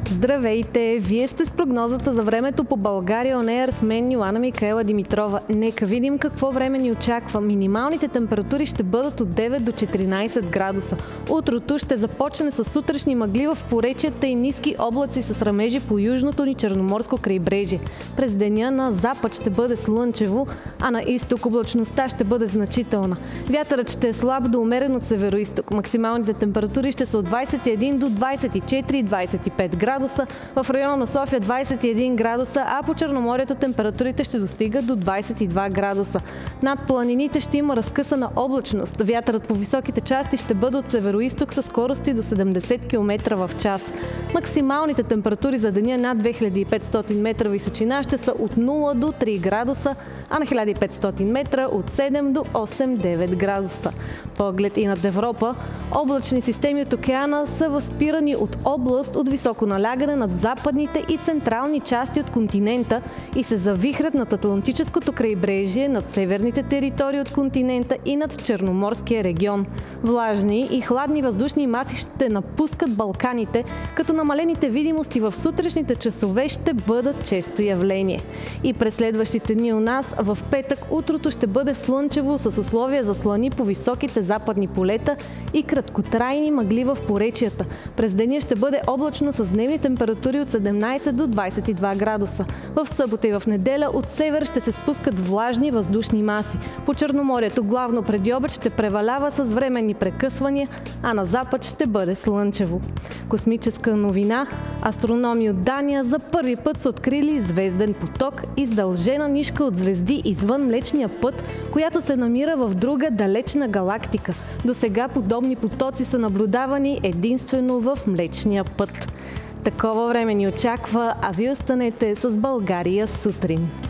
Здравейте! Вие сте с прогнозата за времето по България On Air с мен Йоана Микаела Димитрова. Нека видим какво време ни очаква. Минималните температури ще бъдат от 9 до 14 градуса. Утрото ще започне с сутрешни мъгли в поречията и ниски облаци с ръмежи по южното ни черноморско крайбрежие. През деня на запад ще бъде слънчево, а на изток облачността ще бъде значителна. Вятърът ще е слаб до умерен от североизток. Максималните температури ще са от 21 до 24-25 градуса. В района на София 21 градуса, а по Черноморието температурите ще достигат до 22 градуса. Над планините ще има разкъсана облачност. Вятърът по високите части ще бъде от североизток със скорости до 70 км в час. Максималните температури за деня над 2500 метра височина ще са от 0 до 3 градуса, а на 1500 метра от 7 до 8-9 градуса. Поглед и над Европа, облачни системи от океана са възпирани от област от високо налягане над западните и централни части от континента и се завихрят над Атлантическото крайбрежие, над северните територии от континента и над Черноморския регион. Влажни и хладни въздушни маси ще напускат Балканите, като намалените видимости в сутрешните часове ще бъдат често явление. И през следващите дни у нас в петък утрото ще бъде слънчево с условия за слани по високите западни полета и краткотрайни мъгли в поречията. През деня ще бъде облачно с дневни температури от 17 до 22 градуса. В събота и в неделя от север ще се спускат влажни въздушни маси. По Черноморието главно преди обед ще превалява с временни прекъсвания, а на запад ще бъде слънчево. Космическа новина. Астрономи от Дания за първи път са открили звезден поток, издължена нишка от звезди извън Млечния път, която се намира в друга далечна галактика. Досега подобни потоци са наблюдавани единствено в Млечния път. Такова време ни очаква, а вие останете с България сутрин.